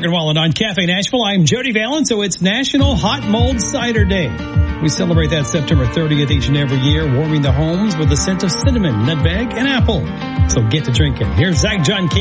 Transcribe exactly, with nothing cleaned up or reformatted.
Morgan Wallen on Cafe Nashville. I'm Jody Valen. So it's National Hot Mulled Cider Day. We celebrate that September thirtieth each and every year, warming the homes with the scent of cinnamon, nutmeg, and apple. So get to drinking. Here's Zach John King.